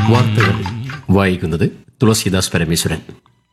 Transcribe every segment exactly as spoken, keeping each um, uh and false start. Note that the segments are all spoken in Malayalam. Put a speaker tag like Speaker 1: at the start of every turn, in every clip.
Speaker 1: വാർത്തകൾ വായിക്കുന്നത് തുളസീദാസ് പരമേശ്വരൻ.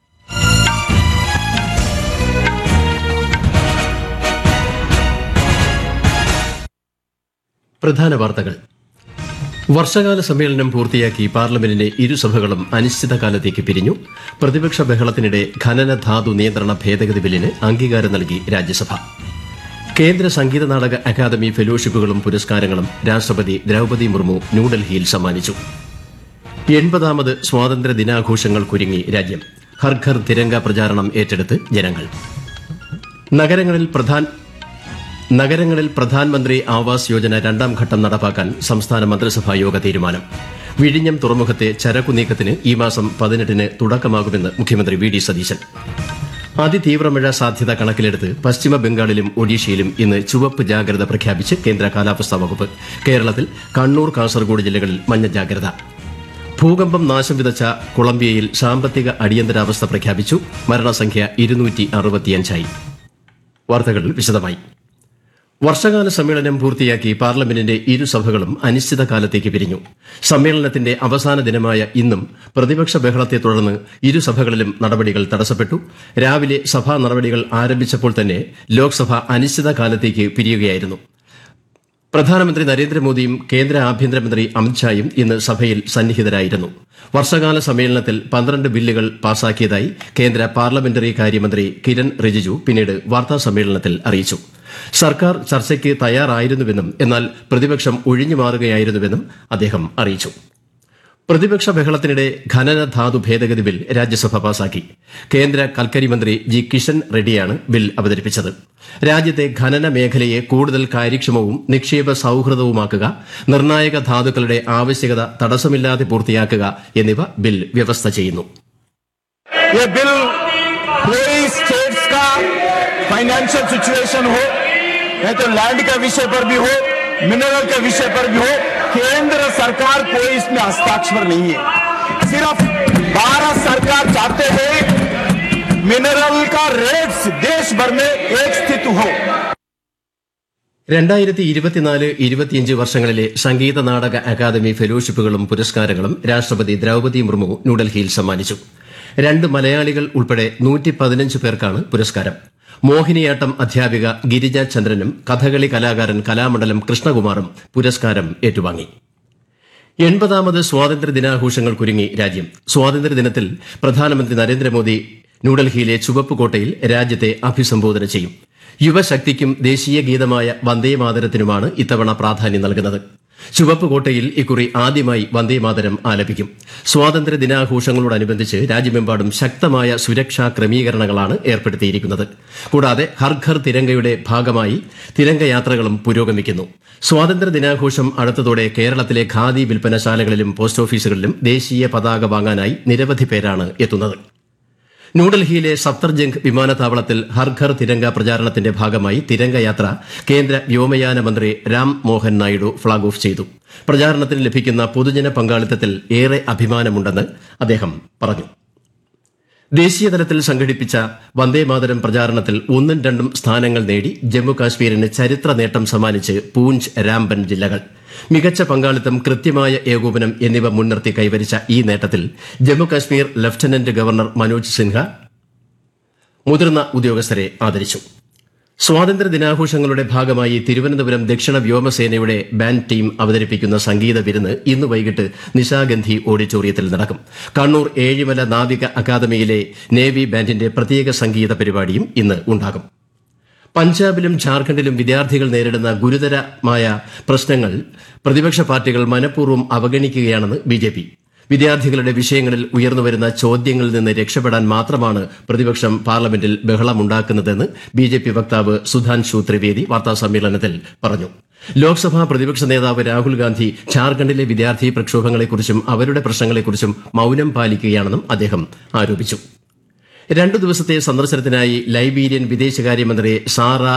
Speaker 1: പ്രധാന വാർത്തകൾ. വർഷകാല സമ്മേളനം പൂർത്തിയാക്കി പാർലമെന്റിന്റെ ഇരുസഭകളും അനിശ്ചിതകാലത്തേക്ക് പിരിഞ്ഞു. പ്രതിപക്ഷ ബഹളത്തിനിടെ ഖനന ധാതു നിയന്ത്രണ ഭേദഗതി ബില്ലിന് അംഗീകാരം നൽകി രാജ്യസഭ. കേന്ദ്ര സംഗീത നാടക അക്കാദമി ഫെലോഷിപ്പുകളും പുരസ്കാരങ്ങളും രാഷ്ട്രപതി ദ്രൌപദി മുർമു ന്യൂഡൽഹിയിൽ സമ്മാനിച്ചു. എൺപതാമത് സ്വാതന്ത്ര്യ ദിനാഘോഷങ്ങൾക്കൊരുങ്ങി രാജ്യം. ഹർ ഘർ തിരംഗ പ്രചാരണം ഏറ്റെടുത്ത് ജനങ്ങൾ. നഗരങ്ങളിൽ പ്രധാൻ നഗരങ്ങളിൽ പ്രധാൻമന്ത്രി ആവാസ് യോജന രണ്ടാം ഘട്ടം നടപ്പാക്കാൻ സംസ്ഥാന മന്ത്രിസഭാ യോഗ തീരുമാനം. വിഴിഞ്ഞം തുറമുഖത്തെ ചരക്കു നീക്കത്തിന് ഈ മാസം പതിനെട്ടിന് തുടക്കമാകുമെന്ന് മുഖ്യമന്ത്രി വി ഡി സതീശൻ. അതിതീവ്ര മഴ സാധ്യത കണക്കിലെടുത്ത് പശ്ചിമ ബംഗാളിലും ഒഡീഷയിലും ഇന്ന് ചുവപ്പ് ജാഗ്രത പ്രഖ്യാപിച്ച് കേന്ദ്ര കാലാവസ്ഥാ വകുപ്പ്. കേരളത്തിൽ കണ്ണൂർ, കാസർഗോഡ് ജില്ലകളിൽ മഞ്ഞ ജാഗ്രത. ഭൂകമ്പം നാശം വിതച്ച കൊളംബിയയിൽ സാമ്പത്തിക അടിയന്തരാവസ്ഥ പ്രഖ്യാപിച്ചു. മരണസംഖ്യ ഇരുന്നൂറ്റി അറുപത്തിയഞ്ചായി. വാർത്തകൾ വിശദമായി. വർഷകാല സമ്മേളനം പൂർത്തിയാക്കി പാർലമെന്റിന്റെ ഇരുസഭകളും അനിശ്ചിതകാലത്തേക്ക് പിരിഞ്ഞു. സമ്മേളനത്തിന്റെ അവസാന ദിനമായ ഇന്നും പ്രതിപക്ഷ ബഹളത്തെ തുടർന്ന് ഇരുസഭകളിലും നടപടികൾ തടസ്സപ്പെട്ടു. രാവിലെ സഭാ നടപടികൾ ആരംഭിച്ചപ്പോൾ തന്നെ ലോക്സഭ അനിശ്ചിതകാലത്തേക്ക് പിരിയുകയായിരുന്നു. പ്രധാനമന്ത്രി നരേന്ദ്രമോദിയും കേന്ദ്ര ആഭ്യന്തരമന്ത്രി അമിത്ഷായും ഇന്ന് സഭയിൽ സന്നിഹിതരായിരുന്നു. വർഷകാല സമ്മേളനത്തിൽ പന്ത്രണ്ട് ബില്ലുകൾ പാസാക്കിയതായി കേന്ദ്ര പാർലമെന്ററി കാര്യമന്ത്രി കിരൺ റിജിജു പിന്നീട് വാർത്താസമ്മേളനത്തിൽ അറിയിച്ചു. സർക്കാർ ചർച്ചയ്ക്ക് തയ്യാറായിരുന്നുവെന്നും എന്നാൽ പ്രതിപക്ഷം ഒഴിഞ്ഞുമാറുകയായിരുന്നുവെന്നും അദ്ദേഹം അറിയിച്ചു. പ്രതിപക്ഷ ബഹളത്തിനിടെ ഖനന ധാതു ഭേദഗതി ബിൽ രാജ്യസഭ പാസാക്കി. കേന്ദ്ര കൽക്കരി മന്ത്രി ജി കിഷൻ റെഡ്ഡിയാണ് ബിൽ അവതരിപ്പിച്ചത്. രാജ്യത്തെ ഖനന മേഖലയെ കൂടുതൽ കാര്യക്ഷമവും നിക്ഷേപ സൌഹൃദവുമാക്കുക, നിർണായക ധാതുക്കളുടെ ആവശ്യകത തടസ്സമില്ലാതെ പൂർത്തിയാക്കുക എന്നിവ ബിൽ വ്യവസ്ഥ ചെയ്യുന്നു.
Speaker 2: फाइनेंशियल सिचुएशन हो या तो लैंड का विषय पर भी हो, मिनरल के विषय पर भी हो, केंद्र सरकार कोई इसमें हस्ताक्षर नहीं है. सिर्फ भारत सरकार चाहते हैं मिनरल का रेट्स देश भर में एक स्थित हो.
Speaker 1: രണ്ടായിരത്തി ഇരുപത്തിനാല് ഇരുപത്തിയഞ്ച് വർഷങ്ങളിലെ സംഗീത നാടക അക്കാദമി ഫെലോഷിപ്പുകളും പുരസ്കാരങ്ങളും രാഷ്ട്രപതി ദ്രൌപദി മുർമു ന്യൂഡൽഹിയിൽ സമ്മാനിച്ചു. രണ്ട് മലയാളികൾ ഉൾപ്പെടെ നൂറ്റി പതിനഞ്ച് പേർക്കാണ് പുരസ്കാരം. മോഹിനിയാട്ടം അധ്യാപിക ഗിരിജ ചന്ദ്രനും കഥകളി കലാകാരൻ കലാമണ്ഡലം കൃഷ്ണകുമാറും പുരസ്കാരം ഏറ്റുവാങ്ങി. എൺപതാമത് സ്വാതന്ത്ര്യ ദിനാഘോഷങ്ങൾക്കൊരുങ്ങി രാജ്യം. സ്വാതന്ത്ര്യദിനത്തിൽ പ്രധാനമന്ത്രി നരേന്ദ്രമോദി ന്യൂഡൽഹിയിലെ ചുവപ്പുകോട്ടയിൽ രാജ്യത്തെ അഭിസംബോധന ചെയ്യും. യുവശക്തിക്കും ദേശീയ ഗീതമായ വന്ദേമാതരത്തിനുമാണ് ഇത്തവണ പ്രാധാന്യം നൽകുന്നത്. ചുവപ്പുകോട്ടയിൽ ഇക്കുറി ആദ്യമായി വന്ദേമാതരം ആലപിക്കും. സ്വാതന്ത്ര്യ ദിനാഘോഷങ്ങളോടനുബന്ധിച്ച് രാജ്യമെമ്പാടും ശക്തമായ സുരക്ഷാ ക്രമീകരണങ്ങളാണ് ഏർപ്പെടുത്തിയിരിക്കുന്നത്. കൂടാതെ ഹർ ഘർ തിരംഗയുടെ ഭാഗമായി തിരംഗയാത്രകളും പുരോഗമിക്കുന്നു. സ്വാതന്ത്ര്യ ദിനാഘോഷം അടുത്തതോടെ കേരളത്തിലെ ഖാദി വിൽപ്പനശാലകളിലും പോസ്റ്റ് ഓഫീസുകളിലും ദേശീയ പതാക വാങ്ങാനായി നിരവധി പേരാണ് എത്തുന്നത്. ന്യൂഡൽഹിയിലെ സഫ്തർജംഗ് വിമാനത്താവളത്തിൽ ഹർ ഘർ തിരംഗ പ്രചാരണത്തിന്റെ ഭാഗമായി തിരംഗയാത്ര കേന്ദ്ര വ്യോമയാന മന്ത്രി രാം മോഹൻ നായിഡു ഫ്ളാഗ് ഓഫ് ചെയ്തു. പ്രചാരണത്തിന് ലഭിക്കുന്ന പൊതുജന പങ്കാളിത്തത്തിൽ ഏറെ അഭിമാനമുണ്ടെന്ന് അദ്ദേഹം പറഞ്ഞു. ദേശീയതലത്തിൽ സംഘടിപ്പിച്ച വന്ദേമാതരം പ്രചാരണത്തിൽ ഒന്നും രണ്ടും സ്ഥാനങ്ങൾ നേടി ജമ്മു കാശ്മീരിന് ചരിത്ര നേട്ടം സമ്മാനിച്ച് പൂഞ്ച്, രാംബൻ ജില്ലകൾ. മികച്ച പങ്കാളിത്തം, കൃത്യമായ ഏകോപനം എന്നിവ മുൻനിർത്തി കൈവരിച്ച ഈ നേട്ടത്തിൽ ജമ്മു കാശ്മീർ ലഫ്റ്റനന്റ് ഗവർണർ മനോജ് സിൻഹ മുതിർന്ന ഉദ്യോഗസ്ഥരെ ആദരിച്ചു. സ്വാതന്ത്ര്യ ദിനാഘോഷങ്ങളുടെ ഭാഗമായി തിരുവനന്തപുരം ദക്ഷിണ വ്യോമസേനയുടെ ബാൻഡ് ടീം അവതരിപ്പിക്കുന്ന സംഗീത വിരുന്ന് ഇന്ന് വൈകിട്ട് നിശാഗന്ധി ഓഡിറ്റോറിയത്തിൽ നടക്കും. കണ്ണൂർ ഏഴിമല നാവിക അക്കാദമിയിലെ നേവി ബാൻഡിന്റെ പ്രത്യേക സംഗീത പരിപാടിയും ഇന്ന് ഉണ്ടാകും. പഞ്ചാബിലും ഝാർഖണ്ഡിലും വിദ്യാർത്ഥികൾ നേരിടുന്ന ഗുരുതരമായ പ്രശ്നങ്ങൾ പ്രതിപക്ഷ പാർട്ടികൾ മനഃപൂർവ്വം അവഗണിക്കുകയാണെന്ന് ബി ജെ പി. വിദ്യാർത്ഥികളുടെ വിഷയങ്ങളിൽ ഉയർന്നുവരുന്ന ചോദ്യങ്ങളിൽ നിന്ന് രക്ഷപ്പെടാൻ മാത്രമാണ് പ്രതിപക്ഷം പാർലമെന്റിൽ ബഹളമുണ്ടാക്കുന്നതെന്ന് ബി ജെ പി വക്താവ് സുധാൻഷു ത്രിവേദി വാർത്താസമ്മേളനത്തിൽ പറഞ്ഞു. ലോക്സഭാ പ്രതിപക്ഷ നേതാവ് രാഹുൽ ഗാന്ധി ഝാർഖണ്ഡിലെ വിദ്യാർത്ഥി പ്രക്ഷോഭങ്ങളെക്കുറിച്ചും അവരുടെ പ്രശ്നങ്ങളെക്കുറിച്ചും മൌനം പാലിക്കുകയാണെന്നും അദ്ദേഹം ആരോപിച്ചു. രണ്ടു ദിവസത്തെ സന്ദർശനത്തിനായി ലൈബീരിയൻ വിദേശകാര്യമന്ത്രി സാറ